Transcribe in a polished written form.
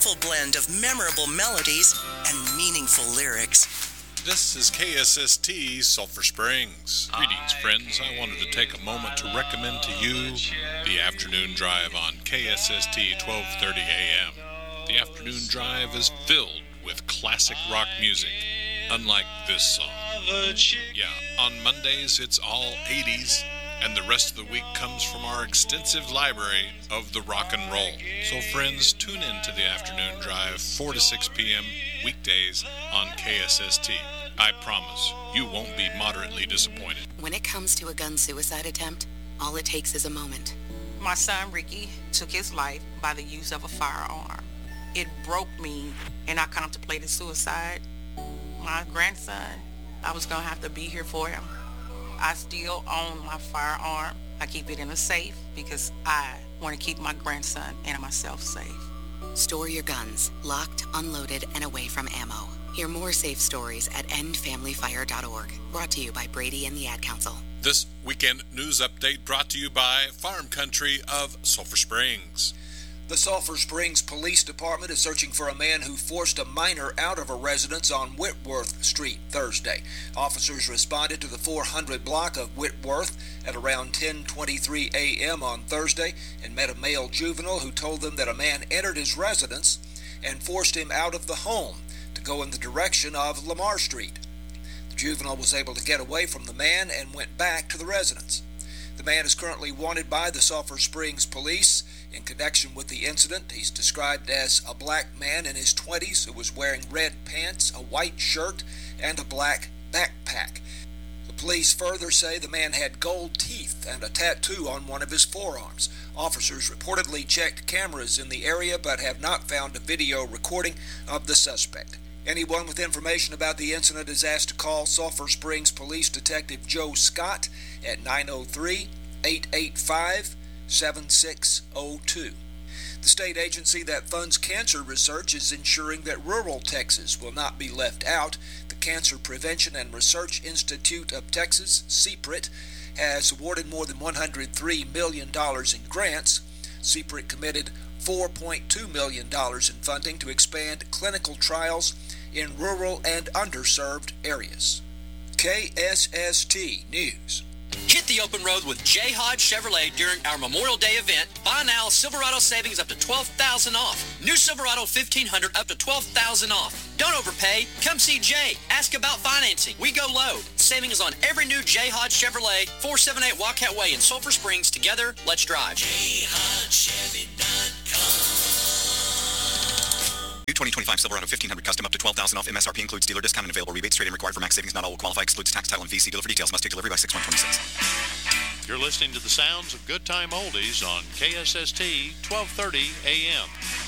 delightful blend of memorable melodies and meaningful lyrics. This is KSST Sulphur Springs. Greetings, friends. I wanted to take a moment to recommend to you the Afternoon Drive on KSST 1230 AM. The Afternoon Drive is filled with classic rock music, unlike this song. Yeah, on Mondays it's all 80s, and the rest of the week comes from our extensive library of the rock and roll. So friends, tune in to the Afternoon Drive, 4 to 6 p.m. weekdays on KSST. I promise you won't be moderately disappointed. When it comes to a gun suicide attempt, all it takes is a moment. My son Ricky took his life by the use of a firearm. It broke me, and I contemplated suicide. My grandson, I was going to have to be here for him. I still own my firearm. I keep it in a safe because I want to keep my grandson and myself safe. Store your guns, locked, unloaded, and away from ammo. Hear more safe stories at endfamilyfire.org. Brought to you by Brady and the Ad Council. This weekend news update brought to you by Farm Country of Sulphur Springs. The Sulphur Springs Police Department is searching for a man who forced a minor out of a residence on Whitworth Street Thursday. Officers responded to the 400 block of Whitworth at around 10:23 a.m. on Thursday and met a male juvenile who told them that a man entered his residence and forced him out of the home to go in the direction of Lamar Street. The juvenile was able to get away from the man and went back to the residence. The man is currently wanted by the Sulphur Springs Police in connection with the incident. He's described as a black man in his 20s who was wearing red pants, a white shirt, and a black backpack. The police further say the man had gold teeth and a tattoo on one of his forearms. Officers reportedly checked cameras in the area but have not found a video recording of the suspect. Anyone with information about the incident is asked to call Sulphur Springs Police Detective Joe Scott at 903-885-7602. The state agency that funds cancer research is ensuring that rural Texas will not be left out. The Cancer Prevention and Research Institute of Texas, CPRIT, has awarded more than $103 million in grants. CPRIT committed $4.2 million in funding to expand clinical trials in rural and underserved areas. KSST News. Hit the open road with J. Hodge Chevrolet during our Memorial Day event. Buy now, Silverado savings up to $12,000 off. New Silverado 1500 up to $12,000 off. Don't overpay. Come see Jay. Ask about financing. We go low. Savings on every new J. Hodge Chevrolet, 478 Wildcat Way in Sulphur Springs. Together, let's drive. New 2025 Silverado 1500 Custom up to $12,000 off. MSRP includes dealer discount and available rebates. Trade-in required for max savings. Not all will qualify. Excludes tax, title, and fee. See dealer for details. Must take delivery by 6/126. You're listening to the sounds of Good Time Oldies on KSST 1230 AM.